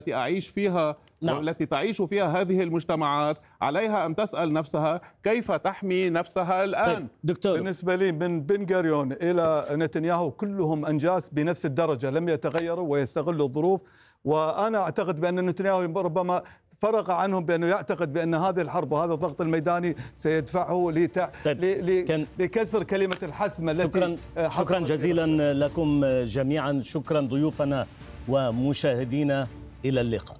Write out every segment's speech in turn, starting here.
التي أعيش فيها نعم. والتي تعيش فيها هذه المجتمعات عليها أن تسأل نفسها كيف تحمي نفسها الآن. طيب دكتور، بالنسبة لي من بن غوريون إلى نتنياهو كلهم أنجاز بنفس الدرجة، لم يتغيروا ويستغلوا الظروف. وأنا أعتقد بأن نتنياهو ربما فرق عنهم بأنه يعتقد بأن هذه الحرب وهذا الضغط الميداني سيدفعه لكسر كلمة الحسم التي شكرا جزيلا لكم جميعا. شكرا ضيوفنا ومشاهدينا، إلى اللقاء.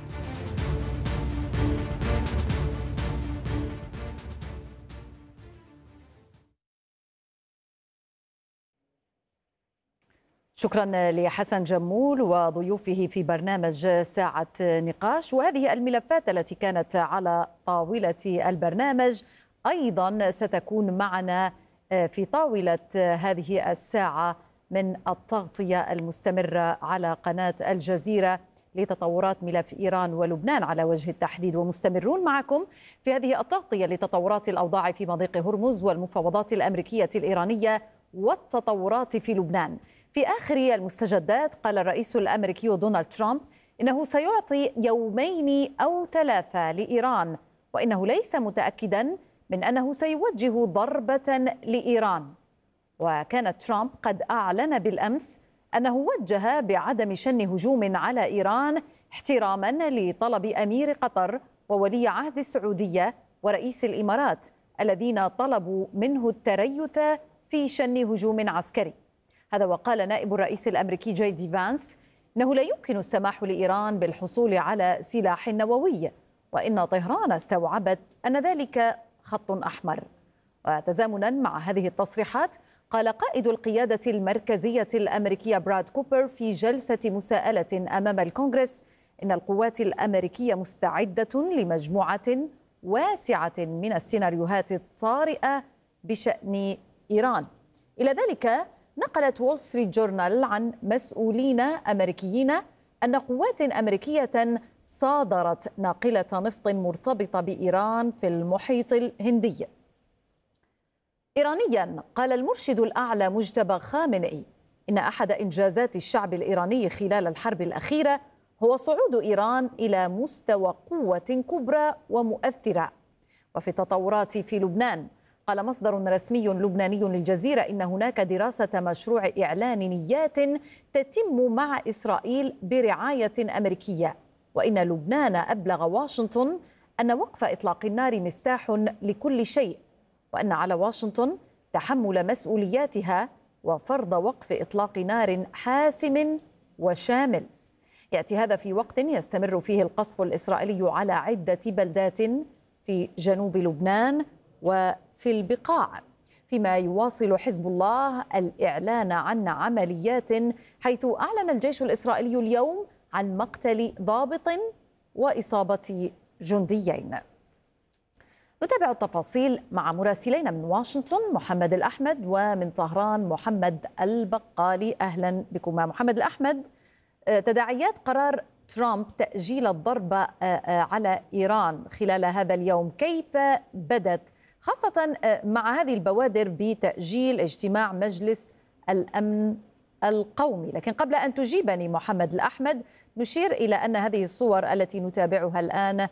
شكرا لحسن جمول وضيوفه في برنامج ساعة نقاش. وهذه الملفات التي كانت على طاولة البرنامج أيضا ستكون معنا في طاولة هذه الساعة من التغطية المستمرة على قناة الجزيرة لتطورات ملف إيران ولبنان على وجه التحديد، ومستمرون معكم في هذه التغطية لتطورات الأوضاع في مضيق هرمز والمفاوضات الأمريكية الإيرانية والتطورات في لبنان. في آخر المستجدات قال الرئيس الأمريكي دونالد ترامب إنه سيعطي 2 أو 3 لإيران، وإنه ليس متأكدا من أنه سيوجه ضربة لإيران. وكان ترامب قد أعلن بالأمس أنه وجه بعدم شن هجوم على إيران احتراما لطلب أمير قطر وولي عهد السعودية ورئيس الإمارات الذين طلبوا منه التريث في شن هجوم عسكري. هذا وقال نائب الرئيس الأمريكي جي دي فانس إنه لا يمكن السماح لإيران بالحصول على سلاح نووي، وإن طهران استوعبت أن ذلك خط أحمر. وتزامنا مع هذه التصريحات قال قائد القيادة المركزية الأمريكية براد كوبر في جلسة مساءلة أمام الكونغرس إن القوات الأمريكية مستعدة لمجموعة واسعة من السيناريوهات الطارئة بشأن إيران. إلى ذلك نقلت وول ستريت جورنال عن مسؤولين أمريكيين أن قوات أمريكية صادرت ناقلة نفط مرتبطة بإيران في المحيط الهندي. إيرانيا قال المرشد الأعلى مجتبى خامنئي إن أحد إنجازات الشعب الإيراني خلال الحرب الأخيرة هو صعود إيران إلى مستوى قوة كبرى ومؤثرة. وفي التطورات في لبنان قال مصدر رسمي لبناني للجزيرة إن هناك دراسة مشروع إعلان نيات تتم مع إسرائيل برعاية أمريكية، وإن لبنان أبلغ واشنطن أن وقف إطلاق النار مفتاح لكل شيء، وأن على واشنطن تحمل مسؤولياتها وفرض وقف إطلاق نار حاسم وشامل. يأتي هذا في وقت يستمر فيه القصف الإسرائيلي على عدة بلدات في جنوب لبنان وفي البقاع، فيما يواصل حزب الله الإعلان عن عمليات، حيث أعلن الجيش الإسرائيلي اليوم عن مقتل ضابط وإصابة جنديين. نتابع التفاصيل مع مراسلين من واشنطن محمد الأحمد ومن طهران محمد البقالي. أهلا بكما. محمد الأحمد، تداعيات قرار ترامب تأجيل الضربة على إيران خلال هذا اليوم كيف بدت، خاصة مع هذه البوادر بتأجيل اجتماع مجلس الأمن القومي؟ لكن قبل أن تجيبني محمد الأحمد، نشير إلى أن هذه الصور التي نتابعها الآن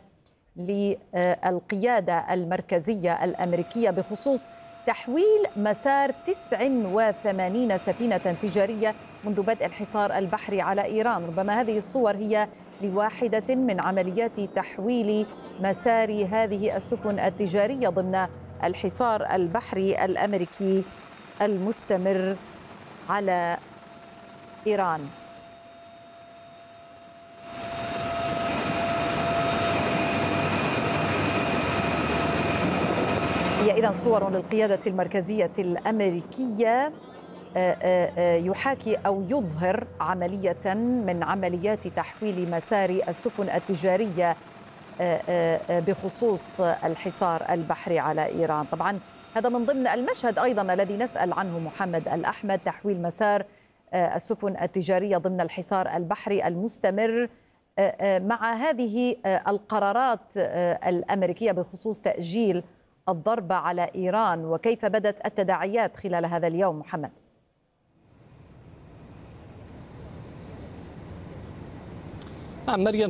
للقيادة المركزية الأمريكية بخصوص تحويل مسار 89 سفينة تجارية منذ بدء الحصار البحري على إيران. ربما هذه الصور هي لواحدة من عمليات تحويل مسار هذه السفن التجارية ضمن الحصار البحري الأمريكي المستمر على إيران. هي إذن صور للقيادة المركزية الأمريكية يحاكي أو يظهر عملية من عمليات تحويل مسار السفن التجارية بخصوص الحصار البحري على إيران. طبعا هذا من ضمن المشهد أيضا الذي نسأل عنه محمد الأحمد، تحويل مسار السفن التجارية ضمن الحصار البحري المستمر مع هذه القرارات الأمريكية بخصوص تأجيل الضربة على إيران، وكيف بدت التداعيات خلال هذا اليوم محمد؟ نعم مريم